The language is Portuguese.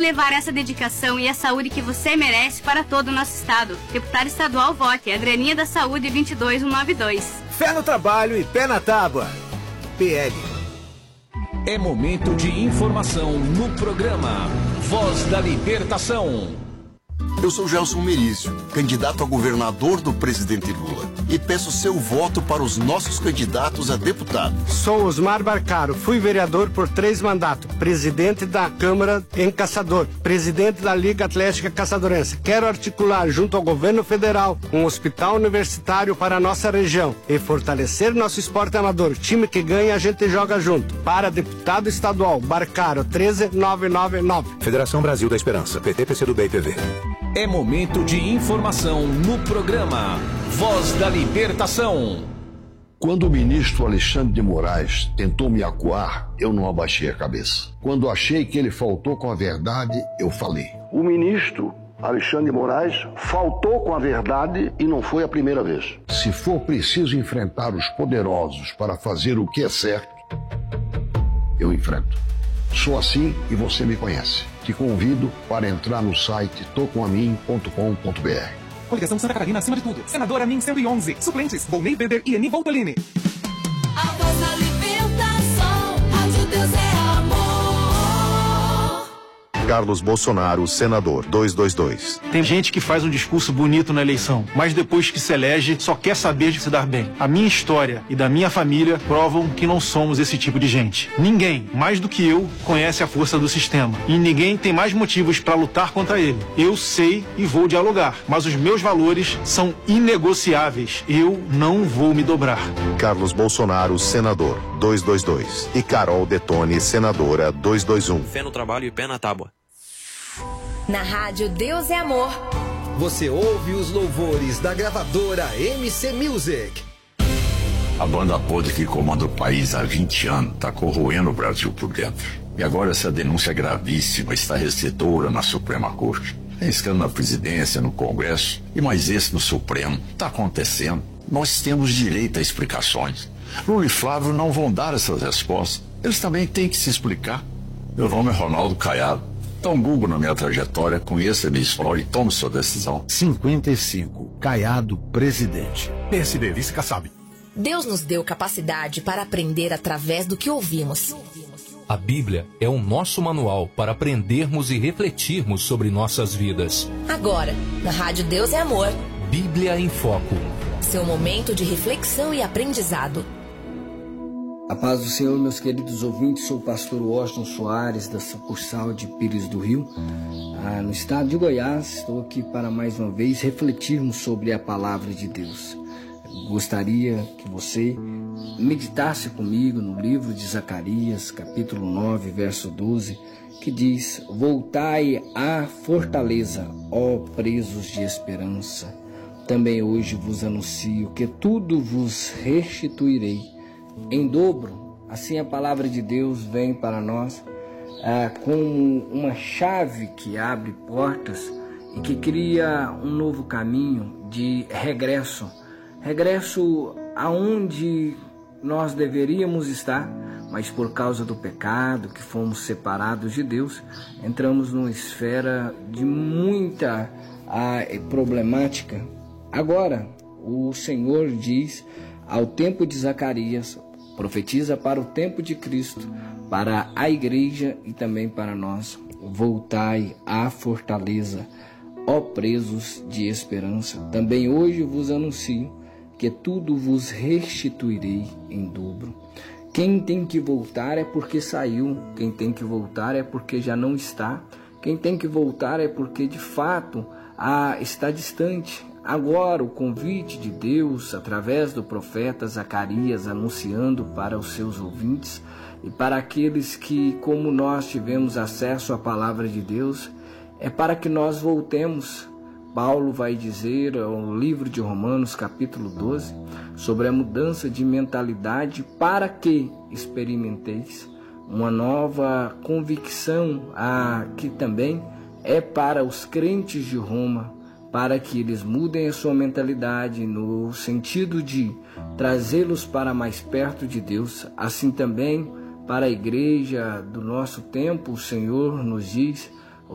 levar essa dedicação e a saúde que você merece para todo o nosso estado. Deputado estadual, vote. Adrianinha da Saúde 22192. Fé no trabalho e pé na tábua. PL. É momento de informação no programa Voz da Libertação. Eu sou Gelson Merício, candidato a governador do presidente Lula, e peço seu voto para os nossos candidatos a deputado. Sou Osmar Barcaro, fui vereador por 3 mandatos, presidente da Câmara em Caçador, presidente da Liga Atlética Caçadorense. Quero articular junto ao governo federal um hospital universitário para a nossa região e fortalecer nosso esporte amador. Time que ganha, a gente joga junto. Para deputado estadual, Barcaro 13999. Federação Brasil da Esperança, PT, PCdoB e PV. É momento de informação no programa Voz da Libertação. Quando o ministro Alexandre de Moraes tentou me acuar, eu não abaixei a cabeça. Quando achei que ele faltou com a verdade, eu falei. O ministro Alexandre de Moraes faltou com a verdade e não foi a primeira vez. Se for preciso enfrentar os poderosos para fazer o que é certo, eu enfrento. Sou assim e você me conhece. Te convido para entrar no site tocomamin.com.br. Coligação Santa Catarina acima de tudo. Senadora Min 111. Suplentes: Volney Weber e Eni Voltolini. A voz da libertação, Rádio Deus é amor. Carlos Bolsonaro, senador, 222. Tem gente que faz um discurso bonito na eleição, mas depois que se elege, só quer saber de se dar bem. A minha história e da minha família provam que não somos esse tipo de gente. Ninguém, mais do que eu, conhece a força do sistema. E ninguém tem mais motivos para lutar contra ele. Eu sei e vou dialogar, mas os meus valores são inegociáveis. Eu não vou me dobrar. Carlos Bolsonaro, senador, 222. E Carol Detone, senadora, 221. Fé no trabalho e pé na tábua. Na rádio Deus é Amor. Você ouve os louvores da gravadora MC Music. A banda podre que comanda o país há 20 anos está corroendo o Brasil por dentro. E agora essa denúncia gravíssima está recebedora na Suprema Corte. Tem escândalo na presidência, no Congresso e mais esse no Supremo. Está acontecendo. Nós temos direito a explicações. Lula e Flávio não vão dar essas respostas. Eles também têm que se explicar. Meu nome é Ronaldo Caiado. Dá um Google na minha trajetória, conheça a minha história e tome sua decisão. 55. Caiado, presidente. PSD, vice Kassab. Deus nos deu capacidade para aprender através do que ouvimos. A Bíblia é o nosso manual para aprendermos e refletirmos sobre nossas vidas. Agora, na Rádio Deus é Amor. Bíblia em Foco. Seu momento de reflexão e aprendizado. A paz do Senhor, meus queridos ouvintes, sou o pastor Washington Soares, da sucursal de Pires do Rio, no estado de Goiás. Estou aqui para mais uma vez refletirmos sobre a palavra de Deus. Gostaria que você meditasse comigo no livro de Zacarias, capítulo 9, verso 12, que diz: Voltai à fortaleza, ó presos de esperança. Também hoje vos anuncio que tudo vos restituirei em dobro. Assim a palavra de Deus vem para nós como uma chave que abre portas e que cria um novo caminho de regresso aonde nós deveríamos estar, mas por causa do pecado, que fomos separados de Deus, entramos numa esfera de muita problemática. Agora, o Senhor diz ao tempo de Zacarias, profetiza para o tempo de Cristo, para a igreja e também para nós: voltai à fortaleza, ó presos de esperança. Também hoje vos anuncio que tudo vos restituirei em dobro. Quem tem que voltar é porque saiu, quem tem que voltar é porque já não está, quem tem que voltar é porque de fato está distante. Agora o convite de Deus, através do profeta Zacarias, anunciando para os seus ouvintes e para aqueles que, como nós, tivemos acesso à palavra de Deus, é para que nós voltemos. Paulo vai dizer no livro de Romanos, capítulo 12, sobre a mudança de mentalidade para que experimenteis uma nova convicção, que também é para os crentes de Roma, para que eles mudem a sua mentalidade no sentido de trazê-los para mais perto de Deus. Assim também para a igreja do nosso tempo, o Senhor nos diz